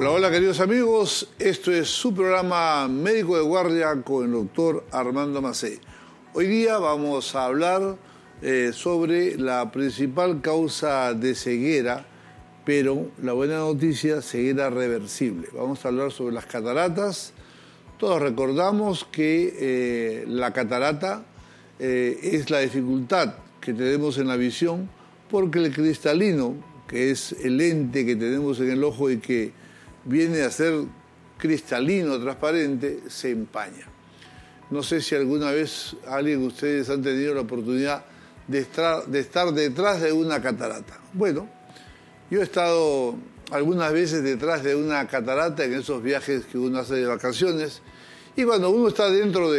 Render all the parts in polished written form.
Hola, hola queridos amigos, esto es su programa Médico de Guardia con el doctor Armando Macé. Hoy día vamos a hablar sobre la principal causa de ceguera, pero la buena noticia, ceguera reversible. Vamos a hablar sobre las cataratas. Todos recordamos que la catarata es la dificultad que tenemos en la visión porque el cristalino, que es el lente que tenemos en el ojo y que viene a ser cristalino, transparente, se empaña. No sé si alguna vez alguien de ustedes han tenido la oportunidad de estar detrás de una catarata. Bueno, yo he estado algunas veces detrás de una catarata en esos viajes que uno hace de vacaciones, y cuando uno está dentro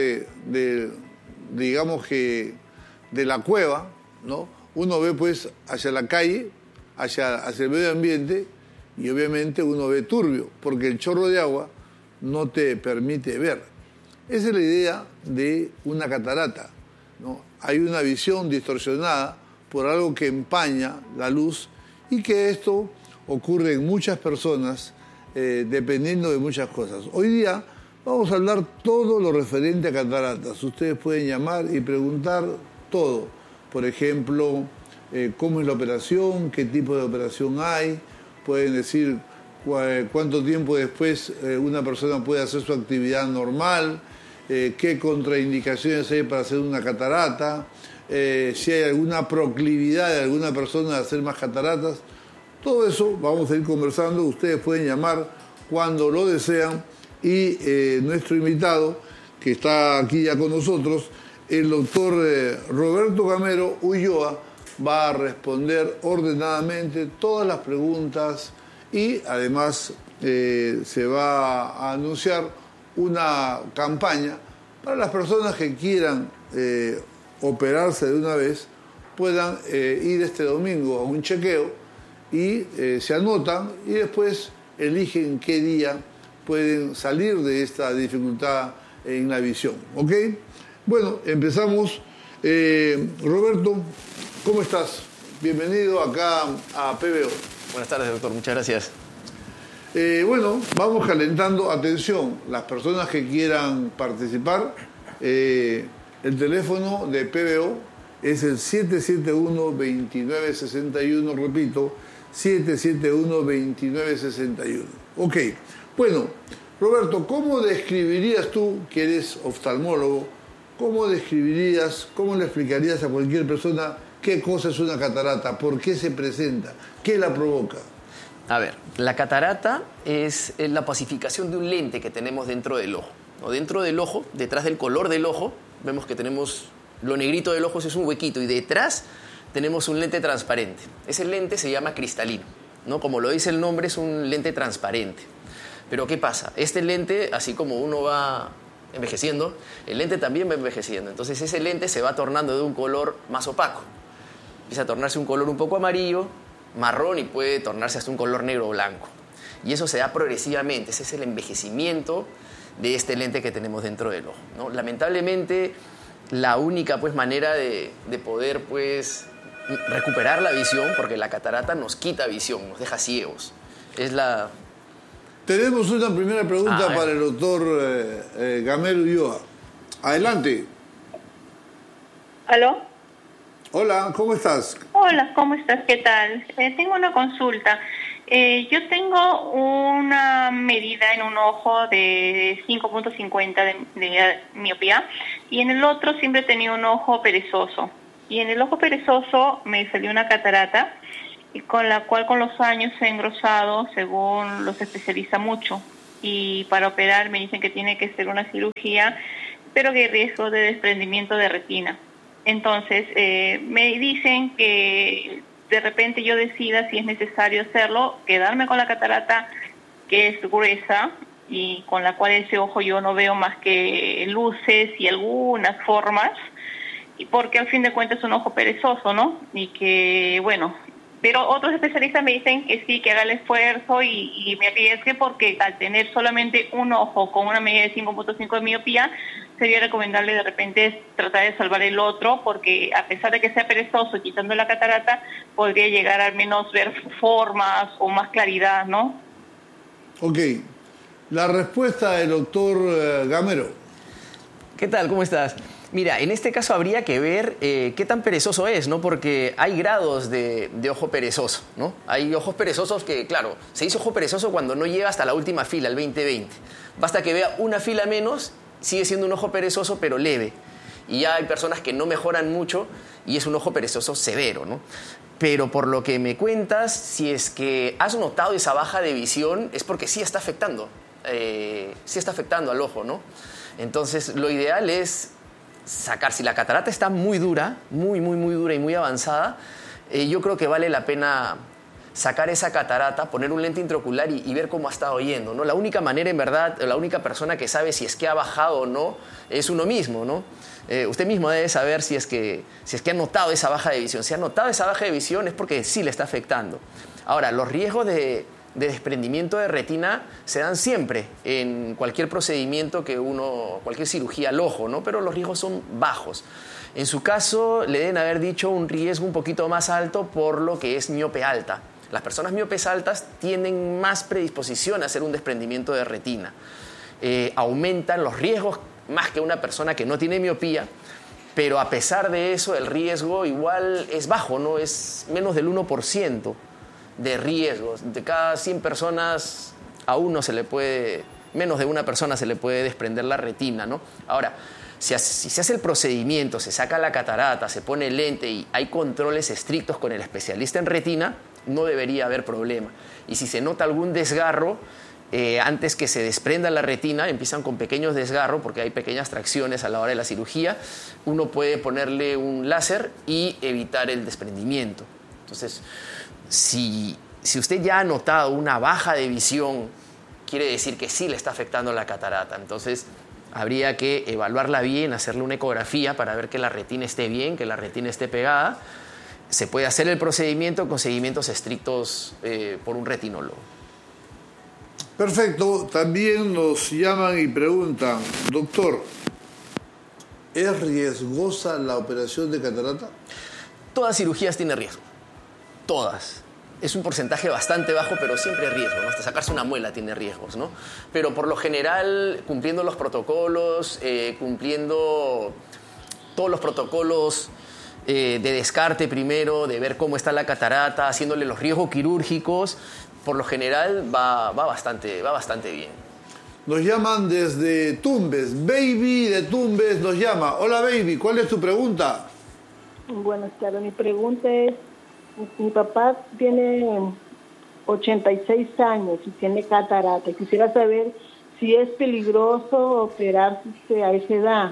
digamos que de la cueva, ¿no? Uno ve pues hacia la calle, hacia el medio ambiente, y obviamente uno ve turbio, porque el chorro de agua no te permite ver. Esa es la idea de una catarata, ¿no? Hay una visión distorsionada por algo que empaña la luz, y que esto ocurre en muchas personas dependiendo de muchas cosas. Hoy día vamos a hablar todo lo referente a cataratas. Ustedes pueden llamar y preguntar todo. Por ejemplo, cómo es la operación, qué tipo de operación hay. Pueden decir cuánto tiempo después una persona puede hacer su actividad normal, qué contraindicaciones hay para hacer una catarata, si hay alguna proclividad de alguna persona a hacer más cataratas. Todo eso vamos a ir conversando. Ustedes pueden llamar cuando lo desean, y nuestro invitado, que está aquí ya con nosotros, el doctor Roberto Gamero Ulloa, va a responder ordenadamente todas las preguntas, y además se va a anunciar una campaña para las personas que quieran operarse de una vez, puedan ir este domingo a un chequeo y se anotan, y después eligen qué día pueden salir de esta dificultad en la visión. ¿Ok? Bueno, empezamos. Roberto, ¿cómo estás? Bienvenido acá a PBO. Buenas tardes, doctor. Muchas gracias. Bueno, vamos calentando. Atención, las personas que quieran participar, el teléfono de PBO es el 771-2961, repito, 771-2961. Ok, bueno, Roberto, ¿cómo describirías tú, que eres oftalmólogo, cómo le explicarías a cualquier persona qué cosa es una catarata, por qué se presenta, qué la provoca? A ver, la catarata es la pasificación de un lente que tenemos dentro del ojo, ¿no? Dentro del ojo, detrás del color del ojo, vemos que tenemos lo negrito del ojo, ese es un huequito, y detrás tenemos un lente transparente. Ese lente se llama cristalino, ¿no? Como lo dice el nombre, es un lente transparente. Pero ¿qué pasa? Este lente, así como uno va envejeciendo, el lente también va envejeciendo. Entonces ese lente se va tornando de un color más opaco. Empieza a tornarse un color un poco amarillo, marrón, y puede tornarse hasta un color negro o blanco. Y eso se da progresivamente. Ese es el envejecimiento de este lente que tenemos dentro del ojo, ¿no? Lamentablemente, la única manera de poder recuperar la visión, porque la catarata nos quita visión, nos deja ciegos, es la... Tenemos una primera pregunta para el doctor Gamero Ulloa. Adelante. ¿Aló? Hola, ¿cómo estás? Hola, ¿cómo estás? ¿Qué tal? Tengo una consulta. Yo tengo una medida en un ojo de 5.50 de miopía, y en el otro siempre he tenido un ojo perezoso. Y en el ojo perezoso me salió una catarata, y con la cual con los años se ha engrosado, según los especializa mucho. Y para operar me dicen que tiene que ser una cirugía, pero que hay riesgo de desprendimiento de retina. Entonces, me dicen que de repente yo decida si es necesario hacerlo, quedarme con la catarata que es gruesa y con la cual ese ojo yo no veo más que luces y algunas formas, y porque al fin de cuentas es un ojo perezoso, ¿no? Y que, bueno, pero otros especialistas me dicen que sí, que haga el esfuerzo y me arriesgue, porque al tener solamente un ojo con una medida de 5.5 de miopía, sería recomendable de repente tratar de salvar el otro, porque a pesar de que sea perezoso, quitando la catarata, podría llegar al menos ver formas o más claridad, ¿no? Ok, la respuesta del doctor Gamero. ¿Qué tal? ¿Cómo estás? Mira, en este caso habría que ver qué tan perezoso es, ¿no? Porque hay grados de ojo perezoso, ¿no? Hay ojos perezosos que, claro, se dice ojo perezoso cuando no llega hasta la última fila, el 20-20. Basta que vea una fila menos, sigue siendo un ojo perezoso, pero leve. Y ya hay personas que no mejoran mucho y es un ojo perezoso severo, ¿no? Pero por lo que me cuentas, si es que has notado esa baja de visión, es porque sí está afectando al ojo, ¿no? Entonces, lo ideal es sacar, si la catarata está muy dura, muy dura y muy avanzada, yo creo que vale la pena sacar esa catarata, poner un lente intraocular y ver cómo ha estado yendo, ¿no? La única manera, en verdad, la única persona que sabe si es que ha bajado o no es uno mismo, ¿no? Usted mismo debe saber si es que ha notado esa baja de visión. Si ha notado esa baja de visión es porque sí le está afectando. Ahora, los riesgos de desprendimiento de retina se dan siempre en cualquier procedimiento cualquier cirugía al ojo, ¿no? Pero los riesgos son bajos. En su caso, le deben haber dicho un riesgo un poquito más alto por lo que es miope alta. Las personas miopes altas tienen más predisposición a hacer un desprendimiento de retina. Aumentan los riesgos más que una persona que no tiene miopía, pero a pesar de eso, el riesgo igual es bajo, ¿no? Es menos del 1%. De riesgos. De cada 100 personas, menos de una persona se le puede desprender la retina, ¿no? Ahora, si se hace el procedimiento, se saca la catarata, se pone el lente y hay controles estrictos con el especialista en retina, no debería haber problema. Y si se nota algún desgarro, antes que se desprenda la retina, empiezan con pequeños desgarros porque hay pequeñas tracciones a la hora de la cirugía, uno puede ponerle un láser y evitar el desprendimiento. Entonces, si usted ya ha notado una baja de visión, quiere decir que sí le está afectando la catarata. Entonces, habría que evaluarla bien, hacerle una ecografía para ver que la retina esté bien, que la retina esté pegada. Se puede hacer el procedimiento con seguimientos estrictos por un retinólogo. Perfecto. También nos llaman y preguntan, doctor, ¿es riesgosa la operación de catarata? Todas cirugías tienen riesgo. Todas. Es un porcentaje bastante bajo, pero siempre hay riesgo, ¿no? Hasta sacarse una muela tiene riesgos, ¿no? Pero por lo general, cumpliendo los protocolos, cumpliendo todos los protocolos de descarte primero, de ver cómo está la catarata, haciéndole los riesgos quirúrgicos, por lo general va bastante bien. Nos llaman desde Tumbes. Baby de Tumbes nos llama. Hola, Baby, ¿cuál es tu pregunta? Buenas tardes, mi pregunta es, mi papá tiene 86 años y tiene catarata. Quisiera saber si es peligroso operarse a esa edad.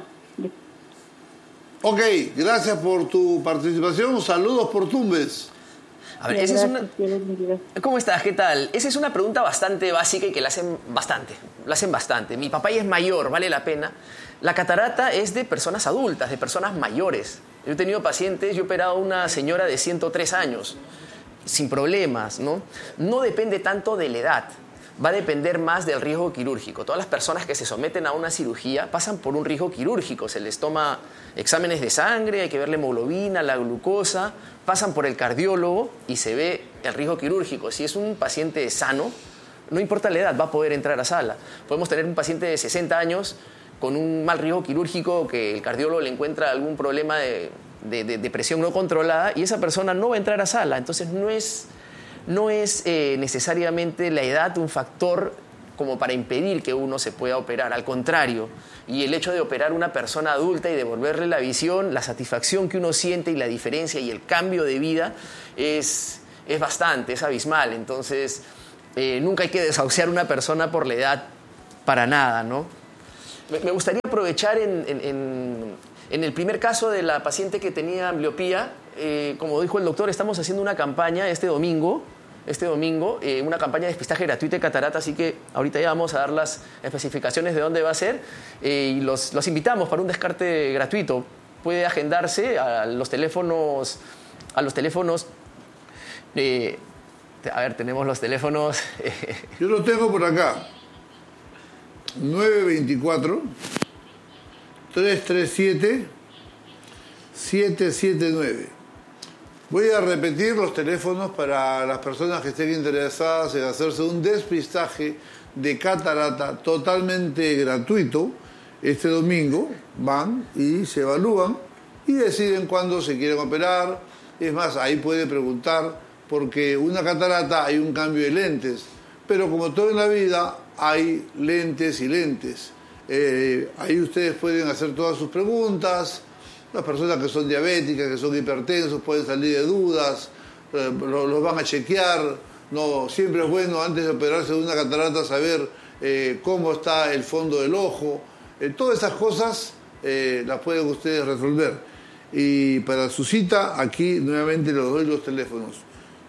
Ok, gracias por tu participación. Saludos por Tumbes. A ver, ¿cómo estás? ¿Qué tal? Esa es una pregunta bastante básica y que la hacen bastante. Mi papá ya es mayor, vale la pena. La catarata es de personas adultas, de personas mayores. Yo he tenido pacientes, yo he operado a una señora de 103 años, sin problemas, ¿no? No depende tanto de la edad, va a depender más del riesgo quirúrgico. Todas las personas que se someten a una cirugía pasan por un riesgo quirúrgico, se les toma exámenes de sangre, hay que ver la hemoglobina, la glucosa, pasan por el cardiólogo y se ve el riesgo quirúrgico. Si es un paciente sano, no importa la edad, va a poder entrar a sala. Podemos tener un paciente de 60 años con un mal riesgo quirúrgico que el cardiólogo le encuentra algún problema de presión no controlada y esa persona no va a entrar a sala. Entonces no es necesariamente la edad un factor como para impedir que uno se pueda operar. Al contrario, y el hecho de operar a una persona adulta y devolverle la visión, la satisfacción que uno siente y la diferencia y el cambio de vida es abismal. Entonces, nunca hay que desahuciar a una persona por la edad para nada, ¿no? Me gustaría aprovechar en el primer caso de la paciente que tenía ambliopía, como dijo el doctor, estamos haciendo una campaña este domingo, una campaña de despistaje gratuito de catarata, así que ahorita ya vamos a dar las especificaciones de dónde va a ser y los invitamos para un descarte gratuito. Puede agendarse a los teléfonos. A ver, tenemos los teléfonos. Yo lo tengo por acá. 924-337-779. Voy a repetir los teléfonos para las personas que estén interesadas en hacerse un despistaje de catarata totalmente gratuito. Este domingo van y se evalúan y deciden cuándo se quieren operar. Es más, ahí puede preguntar, porque una catarata hay un cambio de lentes, pero como todo en la vida hay lentes y lentes. Ahí ustedes pueden hacer todas sus preguntas. Las personas que son diabéticas, que son hipertensos, pueden salir de dudas, los van a chequear. No, siempre es bueno antes de operarse de una catarata saber cómo está el fondo del ojo. Todas esas cosas las pueden ustedes resolver. Y para su cita, aquí nuevamente les doy los teléfonos.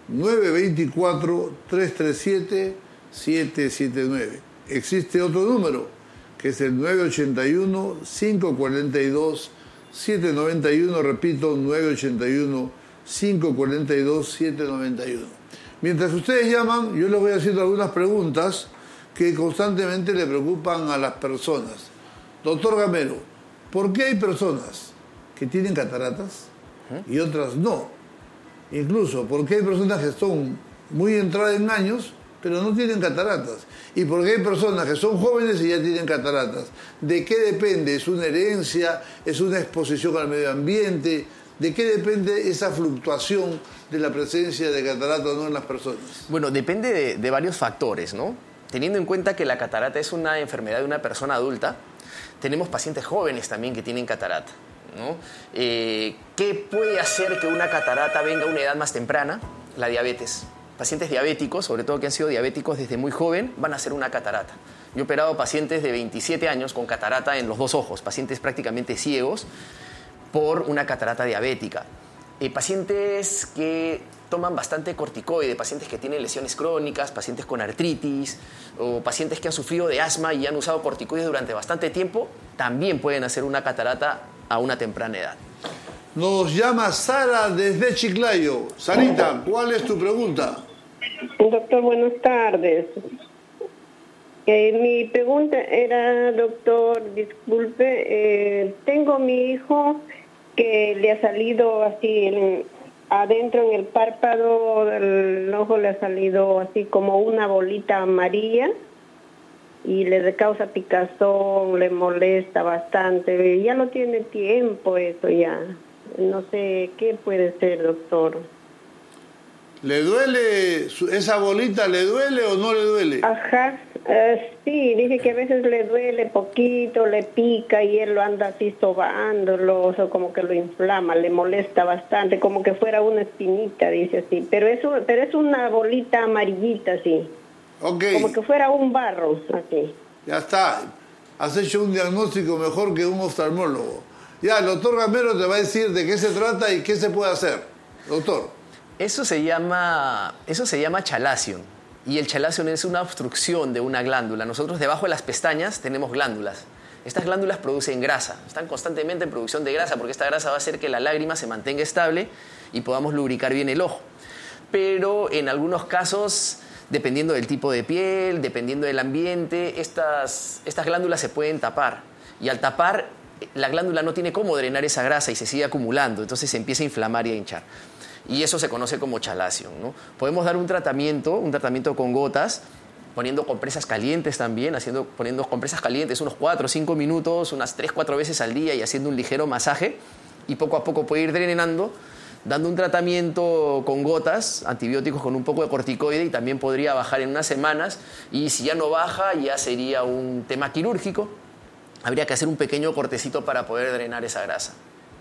924-337-779. Existe otro número, que es el 981-542-791. Repito, 981-542-791. Mientras ustedes llaman, yo les voy haciendo algunas preguntas que constantemente le preocupan a las personas. Doctor Gamero, ¿por qué hay personas que tienen cataratas y otras no? Incluso, ¿por qué hay personas que son muy entradas en años pero no tienen cataratas? ¿Y por qué hay personas que son jóvenes y ya tienen cataratas? ¿De qué depende? ¿Es una herencia? ¿Es una exposición al medio ambiente? ¿De qué depende esa fluctuación de la presencia de catarata o no en las personas? Bueno, depende de varios factores, ¿no? Teniendo en cuenta que la catarata es una enfermedad de una persona adulta, tenemos pacientes jóvenes también que tienen catarata, ¿no? ¿Qué puede hacer que una catarata venga a una edad más temprana? La diabetes. Pacientes diabéticos, sobre todo que han sido diabéticos desde muy joven, van a hacer una catarata. Yo he operado pacientes de 27 años con catarata en los dos ojos, pacientes prácticamente ciegos por una catarata diabética. Pacientes que toman bastante corticoide, pacientes que tienen lesiones crónicas, pacientes con artritis o pacientes que han sufrido de asma y han usado corticoides durante bastante tiempo, también pueden hacer una catarata a una temprana edad. Nos llama Sara desde Chiclayo. Sarita, ¿cuál es tu pregunta? Doctor, buenas tardes. Mi pregunta era, doctor, disculpe, tengo mi hijo que le ha salido así adentro en el párpado del ojo, le ha salido así como una bolita amarilla y le causa picazón, le molesta bastante. Ya no tiene tiempo eso ya. No sé qué puede ser, doctor. ¿Le duele? ¿Esa bolita le duele o no le duele? Ajá, sí, dice que a veces le duele poquito, le pica y él lo anda así sobándolo, o sea, como que lo inflama, le molesta bastante, como que fuera una espinita, dice así. Pero es una bolita amarillita, así. Okay. Como que fuera un barro, así. Ya está. Has hecho un diagnóstico mejor que un oftalmólogo. Ya, el doctor Gamero te va a decir de qué se trata y qué se puede hacer. Doctor. Eso se llama chalazion. Y el chalazion es una obstrucción de una glándula. Nosotros debajo de las pestañas tenemos glándulas. Estas glándulas producen grasa. Están constantemente en producción de grasa porque esta grasa va a hacer que la lágrima se mantenga estable y podamos lubricar bien el ojo. Pero en algunos casos, dependiendo del tipo de piel, dependiendo del ambiente, estas glándulas se pueden tapar. Y al tapar, la glándula no tiene cómo drenar esa grasa y se sigue acumulando. Entonces se empieza a inflamar y a hinchar. Y eso se conoce como chalazion, ¿no? Podemos dar un tratamiento con gotas, poniendo compresas calientes también, poniendo compresas calientes unos 4 o 5 minutos, unas 3-4 veces al día y haciendo un ligero masaje. Y poco a poco puede ir drenando, dando un tratamiento con gotas, antibióticos con un poco de corticoide, y también podría bajar en unas semanas. Y si ya no baja, ya sería un tema quirúrgico. Habría que hacer un pequeño cortecito para poder drenar esa grasa.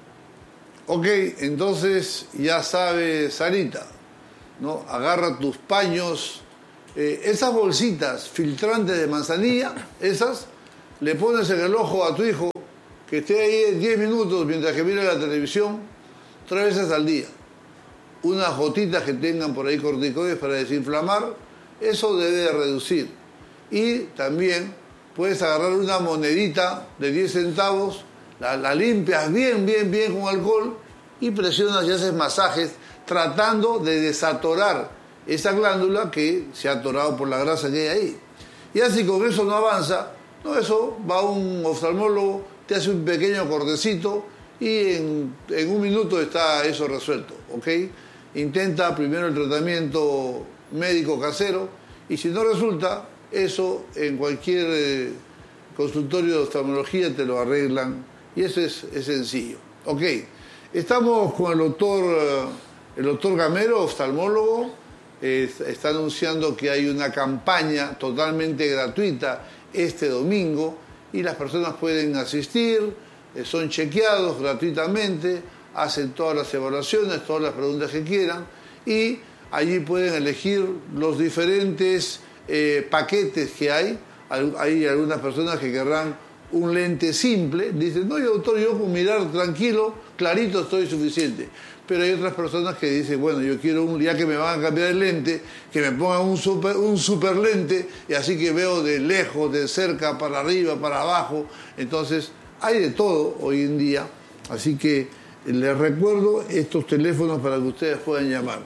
Ok, entonces ya sabes, Sarita, ¿no? Agarra tus paños, esas bolsitas filtrantes de manzanilla, esas, le pones en el ojo a tu hijo, que esté ahí 10 minutos mientras que mira la televisión, 3 veces al día. Unas gotitas que tengan por ahí corticoides para desinflamar, eso debe de reducir. Y también puedes agarrar una monedita de 10 centavos, la limpias bien con alcohol y presionas y haces masajes tratando de desatorar esa glándula que se ha atorado por la grasa que hay ahí. Y así con eso no avanza, no, eso va un oftalmólogo, te hace un pequeño cortecito y en 1 minuto está eso resuelto, ¿ok? intenta primero el tratamiento médico casero y si no resulta, eso en cualquier consultorio de oftalmología te lo arreglan y eso es sencillo. Ok, estamos con el doctor Gamero, oftalmólogo. Está anunciando que hay una campaña totalmente gratuita este domingo y las personas pueden asistir, son chequeados gratuitamente, hacen todas las evaluaciones, todas las preguntas que quieran y allí pueden elegir los diferentes paquetes que hay. Hay algunas personas que querrán un lente simple, dicen, no, doctor, yo con mirar tranquilo, clarito estoy suficiente. Pero hay otras personas que dicen, bueno, yo quiero ya que me van a cambiar el lente, que me pongan un super lente, y así que veo de lejos, de cerca, para arriba, para abajo. Entonces, hay de todo hoy en día. Así que les recuerdo estos teléfonos para que ustedes puedan llamar.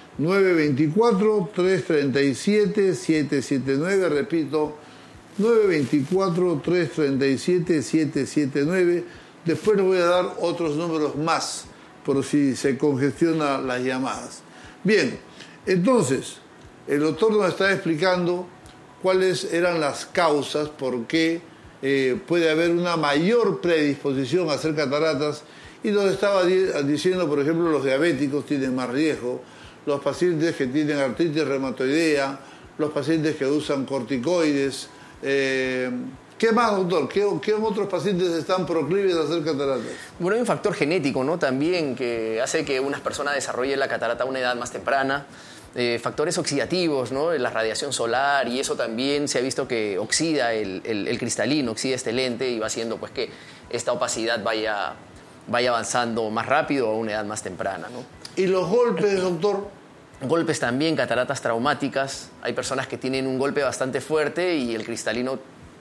924-337-779, repito, 924-337-779. Después les voy a dar otros números más, por si se congestionan las llamadas. Bien, entonces, el doctor nos está explicando cuáles eran las causas por qué puede haber una mayor predisposición a hacer cataratas y nos estaba diciendo, por ejemplo, los diabéticos tienen más riesgo, los pacientes que tienen artritis reumatoidea, los pacientes que usan corticoides. ¿Qué más, doctor? ¿Qué otros pacientes están proclives a hacer cataratas? Bueno, hay un factor genético, ¿no? También que hace que unas personas desarrollen la catarata a una edad más temprana. Factores oxidativos, ¿no? La radiación solar, y eso también se ha visto que oxida el cristalino, oxida este lente y va haciendo pues que esta opacidad vaya avanzando más rápido a una edad más temprana, ¿no? ¿Y los golpes, doctor? Golpes también, cataratas traumáticas. Hay personas que tienen un golpe bastante fuerte y el cristalino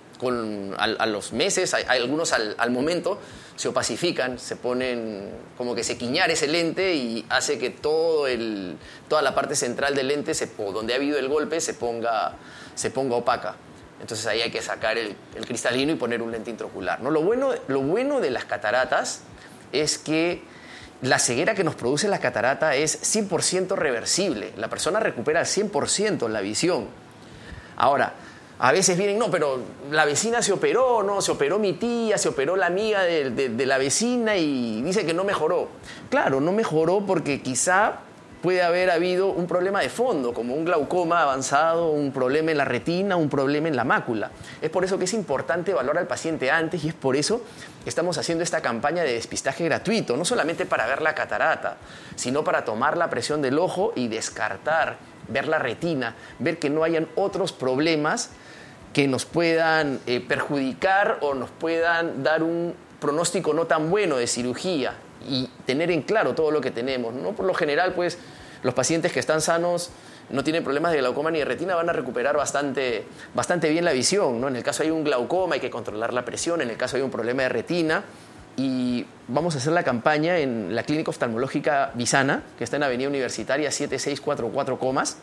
a los meses, hay algunos al momento, se opacifican, se ponen como que se quiñar ese lente y hace que toda la parte central del lente, donde ha habido el golpe, se ponga opaca. Entonces ahí hay que sacar el cristalino y poner un lente intraocular, ¿no? Lo bueno de las cataratas es que la ceguera que nos produce la catarata es 100% reversible. La persona recupera al 100% la visión. Ahora, a veces vienen, no, pero la vecina se operó, no, se operó mi tía, se operó la amiga de la vecina y dice que no mejoró. Claro, no mejoró porque quizá puede haber habido un problema de fondo, como un glaucoma avanzado, un problema en la retina, un problema en la mácula. Es por eso que es importante evaluar al paciente antes y es por eso que estamos haciendo esta campaña de despistaje gratuito, no solamente para ver la catarata, sino para tomar la presión del ojo y descartar, ver la retina, ver que no hayan otros problemas que nos puedan perjudicar o nos puedan dar un pronóstico no tan bueno de cirugía y tener en claro todo lo que tenemos, ¿no? Por lo general, pues, los pacientes que están sanos no tienen problemas de glaucoma ni de retina, van a recuperar bastante bien la visión, ¿no? En el caso hay un glaucoma hay que controlar la presión, en el caso hay un problema de retina y vamos a hacer la campaña en la Clínica Oftalmológica Visana, que está en Avenida Universitaria 7644 Comas.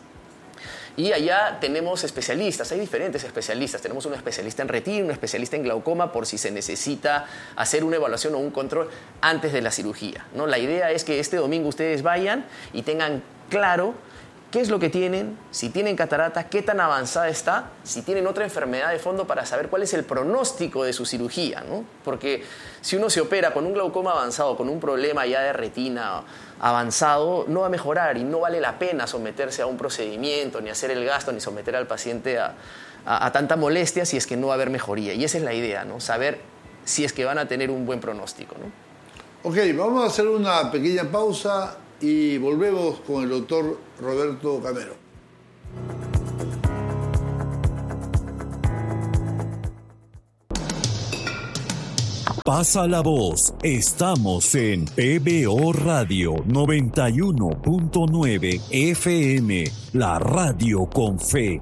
Y allá tenemos especialistas, hay diferentes especialistas. Tenemos un especialista en retina, un especialista en glaucoma, por si se necesita hacer una evaluación o un control antes de la cirugía, ¿no? La idea es que este domingo ustedes vayan y tengan claro qué es lo que tienen, si tienen catarata, qué tan avanzada está, si tienen otra enfermedad de fondo para saber cuál es el pronóstico de su cirugía, ¿no? Porque si uno se opera con un glaucoma avanzado, con un problema ya de retina avanzado, no va a mejorar y no vale la pena someterse a un procedimiento, ni hacer el gasto, ni someter al paciente a tanta molestia si es que no va a haber mejoría. Y esa es la idea, ¿no? Saber si es que van a tener un buen pronóstico, ¿no? Ok, vamos a hacer una pequeña pausa y volvemos con el doctor Roberto Gamero. Pasa la voz, estamos en PBO Radio 91.9 FM, la radio con fe.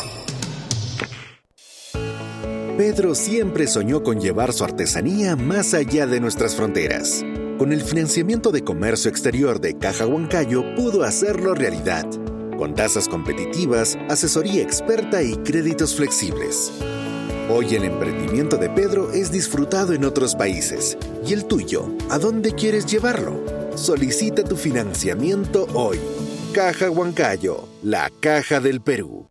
Pedro siempre soñó con llevar su artesanía más allá de nuestras fronteras. Con el financiamiento de comercio exterior de Caja Huancayo pudo hacerlo realidad, con tasas competitivas, asesoría experta y créditos flexibles. Hoy el emprendimiento de Pedro es disfrutado en otros países. ¿Y el tuyo? ¿A dónde quieres llevarlo? Solicita tu financiamiento hoy. Caja Huancayo, la caja del Perú.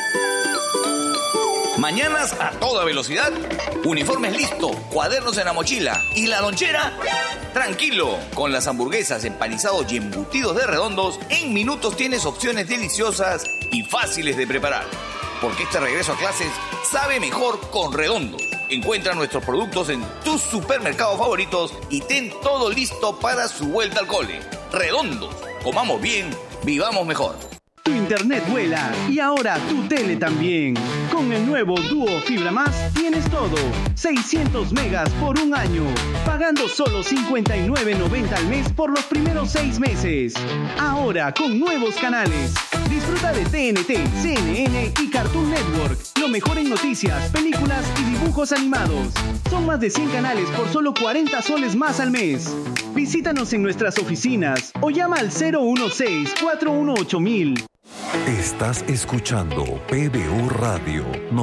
Mañanas a toda velocidad, uniformes listos, cuadernos en la mochila y la lonchera. Tranquilo, con las hamburguesas, empanizados y embutidos de Redondos, en minutos tienes opciones deliciosas y fáciles de preparar. Porque este regreso a clases sabe mejor con Redondos. Encuentra nuestros productos en tus supermercados favoritos y ten todo listo para su vuelta al cole. Redondos, comamos bien, vivamos mejor. Tu internet vuela y ahora tu tele también. Con el nuevo Duo Fibra Más tienes todo. 600 megas por un año. Pagando solo $59.90 al mes por los primeros 6 meses. Ahora con nuevos canales. Disfruta de TNT, CNN y Cartoon Network. Lo mejor en noticias, películas y dibujos animados. Son más de 100 canales por solo 40 soles más al mes. Visítanos en nuestras oficinas o llama al 016-418-000. Estás escuchando PBU Radio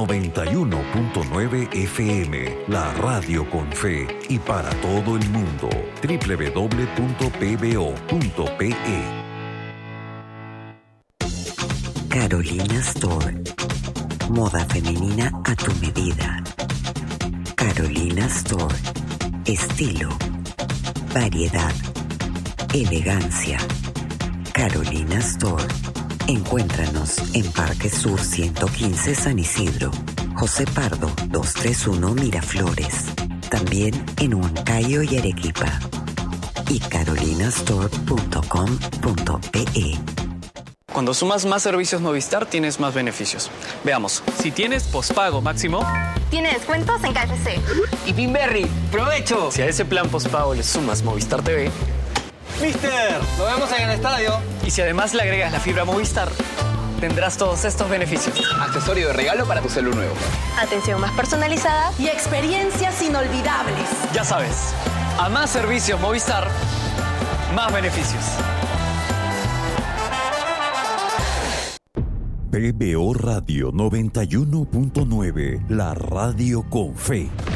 91.9 FM, la radio con fe y para todo el mundo. www.pbo.pe. Carolina Store. Moda femenina a tu medida. Carolina Store. Estilo, variedad, elegancia. Carolina Store. Encuéntranos en Parque Sur 115 San Isidro, José Pardo 231 Miraflores. También en Huancayo y Arequipa. Y carolinastore.com.pe. Cuando sumas más servicios Movistar, tienes más beneficios. Veamos. Si tienes pospago máximo, tiene descuentos en KFC. Y Pinberry, ¡provecho! Si a ese plan pospago le sumas Movistar TV, ¡Mister! ¡Lo vemos en el estadio! Y si además le agregas la fibra Movistar, tendrás todos estos beneficios. Accesorio de regalo para tu celular nuevo. Atención más personalizada y experiencias inolvidables. Ya sabes, a más servicios Movistar, más beneficios. PBO Radio 91.9, la radio con fe.